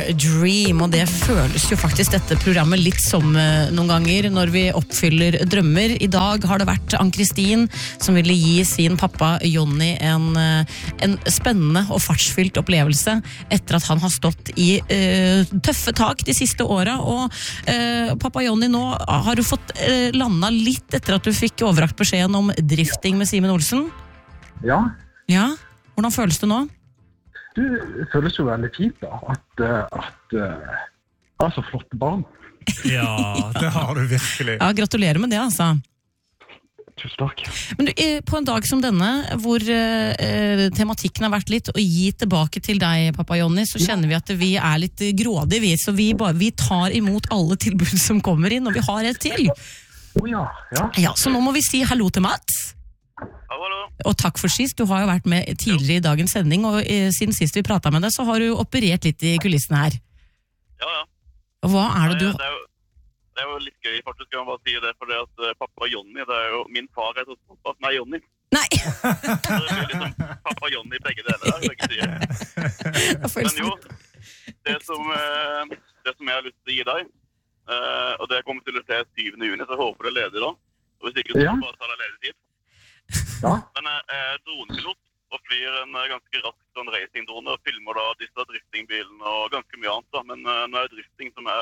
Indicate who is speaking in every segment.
Speaker 1: Dream, og det føles jo faktisk dette programmet litt som noen ganger når vi oppfyller drømmer. I dag har det vært Ann-Kristin som ville gi sin pappa Jonny en spennende og fartsfylt opplevelse etter at han har stått i tøffe tak de siste åra, og pappa Jonny, nå har du fått landa litt etter at du fikk overrakt beskjeden om drifting med Simen Olsen.
Speaker 2: Ja.
Speaker 1: Ja, hvordan føles det nå?
Speaker 2: Det føles jo veldig fint da, at det så flotte barn.
Speaker 3: Ja, det har du virkelig.
Speaker 1: Ja, gratulerer med det, altså.
Speaker 2: Tusen takk.
Speaker 1: Men på en dag som denne, hvor tematikken har vært litt å gi tilbake til deg, pappa Jonny, så kjenner vi at vi litt grådige, så vi tar imot alle tilbud som kommer inn, og vi har et til.
Speaker 2: Ja.
Speaker 1: Ja, så nå må vi si hallo til Mats.
Speaker 4: Hallo.
Speaker 1: Og takk for sist, du har jo vært med tidligere i dagens sending, og siden sist vi pratet med deg, så har du operert litt i kulissene her.
Speaker 4: Ja.
Speaker 1: Og hva det du...
Speaker 4: Det jo litt gøy, faktisk, kan man bare si det, for det at pappa Jonny, det jo min far heter pappa, nei, Jonny.
Speaker 1: Nei!
Speaker 4: Så det blir liksom pappa Jonny begge deler, begge sider. Men jo, det som jeg har lyst til å gi deg, og det kommer til å se 7. juni, så jeg håper det leder da. Og hvis ikke, så bare ta deg ledig tid.
Speaker 2: Ja.
Speaker 4: Men jeg dronepilot og flyr en ganske rask sånn racingdrone og filmer da disse driftingbilene og ganske mye annet da. Men nå det drifting som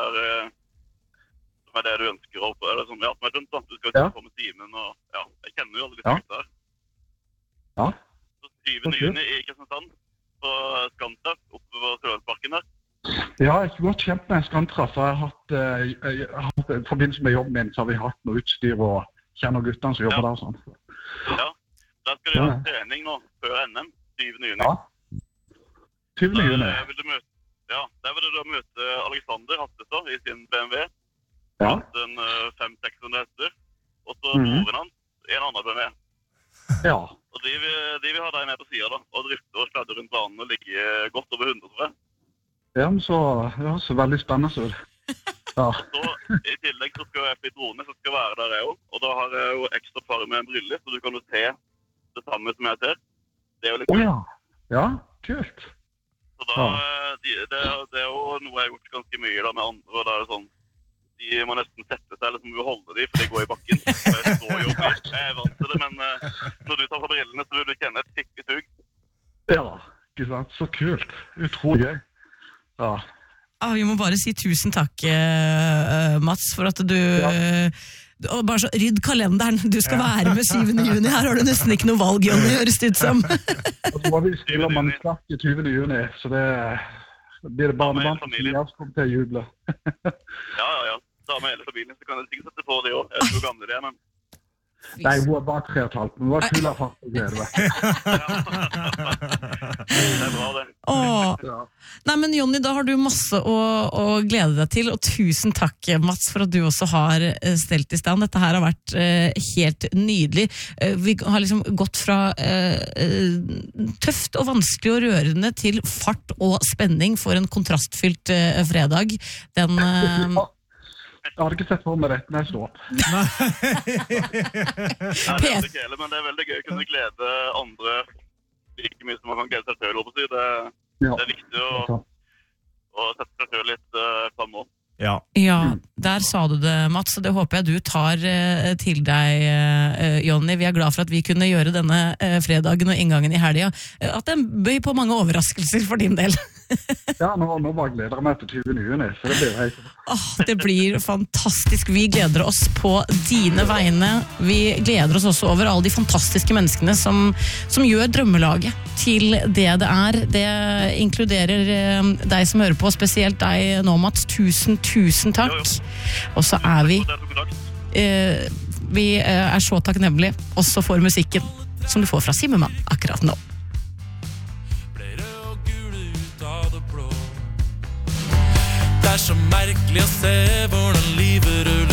Speaker 4: det du ønsker å eller som jeg har skjønt da. Du skal jo få med Simen og jeg kjenner jo alle disse gutter her.
Speaker 2: Ja.
Speaker 4: Så 7. juni i Kristiansand på Skantraff oppe på Sørlandsparken der.
Speaker 2: Ja, jeg er ikke godt kjent med Skantraff. Jeg har hatt i forbindelse med jobben min, så har vi hatt noe utstyr og kjenner guttene som jobber der og sånn.
Speaker 4: Ja, der skal du ha trening nå, før NM, 7. juni.
Speaker 2: Ja, 7. juni.
Speaker 4: Der vil du møte Alexander Hattestad i sin BMW.
Speaker 2: Ja.
Speaker 4: En 500-600 hester. Og så moren hans, en annen BMW.
Speaker 2: Ja.
Speaker 4: Og de vil ha deg med på siden da, og drifte og sladde rundt banen og ligge godt over 100, tror jeg.
Speaker 2: Ja, men så veldig spennende ut. Ja.
Speaker 4: Så i tillegg så skal jeg på drone, så skal jeg være der jeg også. Og da har jeg jo ekstra par med en brille, så du kan jo se det samme som jeg ser. Det jo litt kult.
Speaker 2: Ja, kult.
Speaker 4: Så da, det jo noe jeg har gjort ganske mye da med andre, og da det sånn, de må nesten sette seg, eller så må vi holde de, for de går i bakken. Jeg står jo oppe, jeg vant til det, men når du tar på brillene, så vil du kjenne et skikkelig sug.
Speaker 2: Ja, ikke sant, så kult. Utrolig gøy. Ja.
Speaker 1: Vi må bare si tusen takk, Mats, for at du... Bare så, rydd kalenderen, du skal være med 7. juni. Her har du nesten ikke noe valg, Jonny, høres det ut som.
Speaker 2: Og så må vi stille mannskap i 20. juni, så det blir det barnebarn som kommer til å juble.
Speaker 4: Ja. Da med hele familien, så kan jeg sikkert sette på det også. Jeg vet hvor gamle det men...
Speaker 2: Nei, hun var bare 3,5, men hun var kul av fast å glede.
Speaker 4: Det bra det.
Speaker 1: Nei, men Jonny, da har du masse å glede deg til, og tusen takk, Mats, for at du også har stelt i stand. Dette her har vært helt nydelig. Vi har liksom gått fra tøft og vanskelig og rørende til fart og spenning for en kontrastfylt fredag.
Speaker 2: Jeg hadde ikke sett for meg dette når jeg står opp.
Speaker 4: Det veldig kjæle, men det veldig gøy å kunne glede andre like mye som man kan glede seg selv. Det viktig å sette seg selv litt frem også.
Speaker 1: Ja, der sa du det, Mats, og det håper jeg du tar til deg, Jonny. Vi glad for at vi kunne gjøre denne fredagen og inngangen i helgen. At det bøy på mange overraskelser for din del.
Speaker 2: Ja, nå bare gleder jeg meg til 20. juni, så det blir helt...
Speaker 1: Det blir fantastisk. Vi gleder oss på dine vegne. Vi gleder oss også over alle de fantastiske menneskene som gjør drømmelaget til det er. Det inkluderer deg som hører på, spesielt deg nå, Mats. Tusen takk. Og så vi så takknemlige også for musikken som du får fra Zimmermann akkurat nå.
Speaker 5: Det så merkelig å se hvordan livet ruller